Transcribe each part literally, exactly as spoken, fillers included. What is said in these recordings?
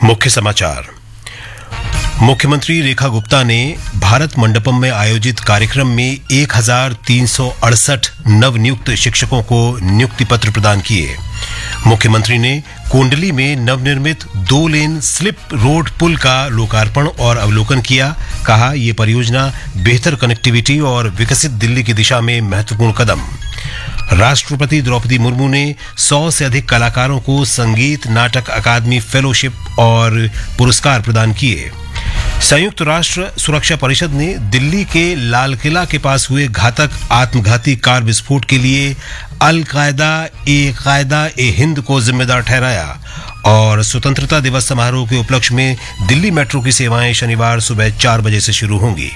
मुख्य समाचार। मुख्यमंत्री रेखा गुप्ता ने भारत मंडपम में आयोजित कार्यक्रम में एक हजार तीन सौ अड़सठ नवनियुक्त शिक्षकों को नियुक्ति पत्र प्रदान किए। मुख्यमंत्री ने कोंडली में नवनिर्मित दो लेन स्लिप रोड पुल का लोकार्पण और अवलोकन किया। कहा, ये परियोजना बेहतर कनेक्टिविटी और विकसित दिल्ली की दिशा में महत्वपूर्ण कदम। राष्ट्रपति द्रौपदी मुर्मू ने सौ से अधिक कलाकारों को संगीत नाटक अकादमी फेलोशिप और पुरस्कार प्रदान किए। संयुक्त राष्ट्र सुरक्षा परिषद ने दिल्ली के लाल किला के पास हुए घातक आत्मघाती कार विस्फोट के लिए अल कायदा ए कायदा ए हिंद को जिम्मेदार ठहराया और स्वतंत्रता दिवस समारोह के उपलक्ष्य में दिल्ली मेट्रो की सेवाएं शनिवार सुबह चार बजे से शुरू होंगी।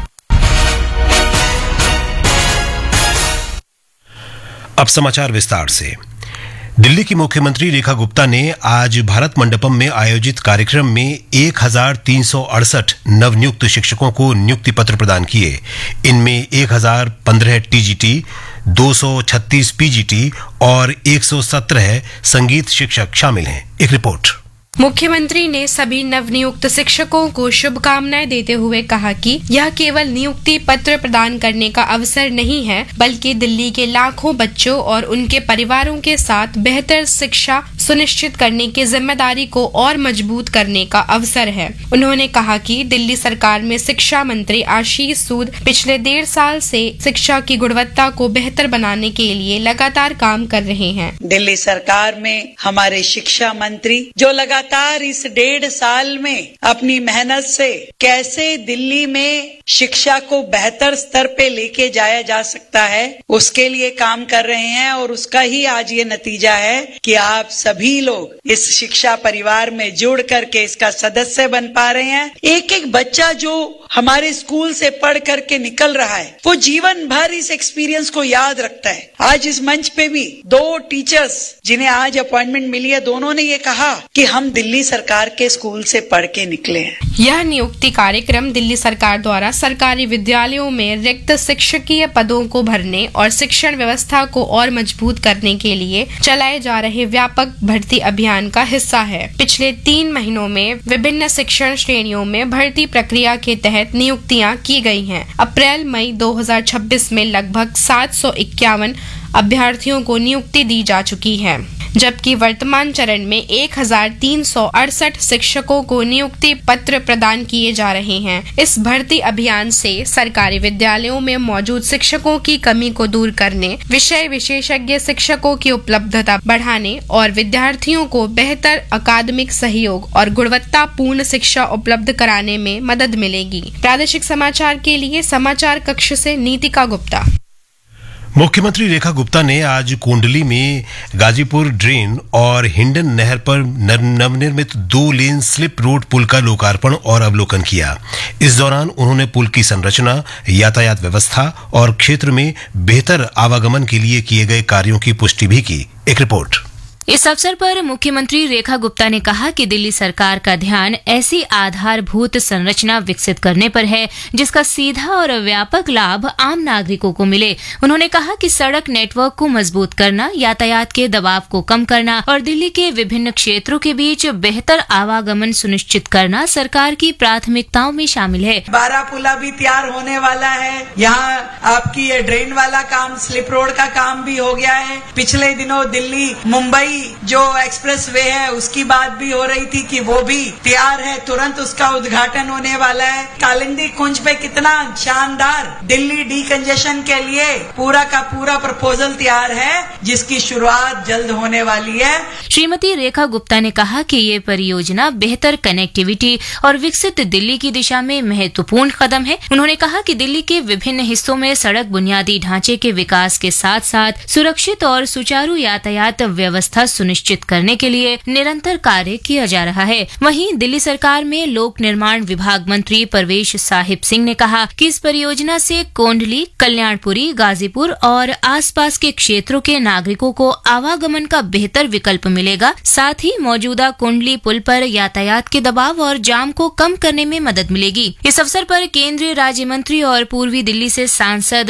अब समाचार विस्तार से। दिल्ली की मुख्यमंत्री रेखा गुप्ता ने आज भारत मंडपम में आयोजित कार्यक्रम में एक हजार तीन सौ अड़सठ नवनियुक्त शिक्षकों को नियुक्ति पत्र प्रदान किए। इनमें एक हजार पंद्रह टीजीटी, दो सौ छत्तीस पीजीटी और एक सौ सत्रह संगीत शिक्षक शामिल हैं। एक रिपोर्ट। मुख्यमंत्री ने सभी नवनियुक्त शिक्षकों को शुभकामनाएं देते हुए कहा कि यह केवल नियुक्ति पत्र प्रदान करने का अवसर नहीं है, बल्कि दिल्ली के लाखों बच्चों और उनके परिवारों के साथ बेहतर शिक्षा सुनिश्चित करने की जिम्मेदारी को और मजबूत करने का अवसर है। उन्होंने कहा कि दिल्ली सरकार में शिक्षा मंत्री आशीष सूद पिछले डेढ़ साल से शिक्षा की गुणवत्ता को बेहतर बनाने के लिए लगातार काम कर रहे हैं। दिल्ली सरकार में हमारे शिक्षा मंत्री जो लगातार लगातार इस डेढ़ साल में अपनी मेहनत से कैसे दिल्ली में शिक्षा को बेहतर स्तर पे लेके जाया जा सकता है, उसके लिए काम कर रहे हैं और उसका ही आज ये नतीजा है कि आप सभी लोग इस शिक्षा परिवार में जुड़ करके इसका सदस्य बन पा रहे हैं। एक एक बच्चा जो हमारे स्कूल से पढ़ करके निकल रहा है, वो जीवन भर इस एक्सपीरियंस को याद रखता है। आज इस मंच पे भी दो टीचर्स जिन्हें आज अपॉइंटमेंट मिली है, दोनों ने ये कहा कि हम दिल्ली सरकार के स्कूल से पढ़ के निकले हैं। यह नियुक्ति कार्यक्रम दिल्ली सरकार द्वारा सरकारी विद्यालयों में रिक्त शिक्षकीय पदों को भरने और शिक्षण व्यवस्था को और मजबूत करने के लिए चलाए जा रहे व्यापक भर्ती अभियान का हिस्सा है। पिछले तीन महीनों में विभिन्न शिक्षण श्रेणियों में भर्ती प्रक्रिया के तहत नियुक्तियां की गई हैं। अप्रैल मई दो हजार छब्बीस में लगभग सात सौ इक्यावन अभ्यर्थियों को नियुक्ति दी जा चुकी है, जबकि वर्तमान चरण में एक हजार तीन सौ अड़सठ शिक्षकों को नियुक्ति पत्र प्रदान किए जा रहे हैं। इस भर्ती अभियान से सरकारी विद्यालयों में मौजूद शिक्षकों की कमी को दूर करने, विषय विशेषज्ञ शिक्षकों की उपलब्धता बढ़ाने और विद्यार्थियों को बेहतर अकादमिक सहयोग और गुणवत्तापूर्ण शिक्षा उपलब्ध कराने में मदद मिलेगी। प्रादेशिक समाचार के लिए समाचार कक्ष से नीतिका गुप्ता। मुख्यमंत्री रेखा गुप्ता ने आज कोंडली में गाजीपुर ड्रेन और हिंडन नहर पर नवनिर्मित दो लेन स्लिप रोड पुल का लोकार्पण और अवलोकन किया। इस दौरान उन्होंने पुल की संरचना, यातायात व्यवस्था और क्षेत्र में बेहतर आवागमन के लिए किए गए कार्यों की पुष्टि भी की। एक रिपोर्ट। इस अवसर पर मुख्यमंत्री रेखा गुप्ता ने कहा कि दिल्ली सरकार का ध्यान ऐसी आधारभूत संरचना विकसित करने पर है जिसका सीधा और व्यापक लाभ आम नागरिकों को मिले। उन्होंने कहा कि सड़क नेटवर्क को मजबूत करना, यातायात के दबाव को कम करना और दिल्ली के विभिन्न क्षेत्रों के बीच बेहतर आवागमन सुनिश्चित करना सरकार की प्राथमिकताओं में शामिल है। बारह पुला भी तैयार होने वाला है। यहाँ आपकी ये ड्रेन वाला काम, स्लिप रोड का काम भी हो गया है। पिछले दिनों दिल्ली मुंबई जो एक्सप्रेस वे है उसकी बात भी हो रही थी कि वो भी तैयार है, तुरंत उसका उद्घाटन होने वाला है। कालिंदी कुंज पे कितना शानदार दिल्ली डीकंजेशन के लिए पूरा का पूरा प्रपोजल तैयार है, जिसकी शुरुआत जल्द होने वाली है। श्रीमती रेखा गुप्ता ने कहा कि ये परियोजना बेहतर कनेक्टिविटी और विकसित दिल्ली की दिशा में महत्वपूर्ण कदम है। उन्होंने कहा कि दिल्ली के विभिन्न हिस्सों में सड़क बुनियादी ढांचे के विकास के साथ साथ सुरक्षित और सुचारू यातायात व्यवस्था सुनिश्चित करने के लिए निरंतर कार्य किया जा रहा है। वहीं दिल्ली सरकार में लोक निर्माण विभाग मंत्री परवेश साहिब सिंह ने कहा कि इस परियोजना से कोंडली, कल्याणपुरी, गाजीपुर और आसपास के क्षेत्रों के नागरिकों को आवागमन का बेहतर विकल्प मिलेगा। साथ ही मौजूदा कोंडली पुल पर यातायात के दबाव और जाम को कम करने में मदद मिलेगी। इस अवसर पर केंद्रीय राज्य मंत्री और पूर्वी दिल्ली से सांसद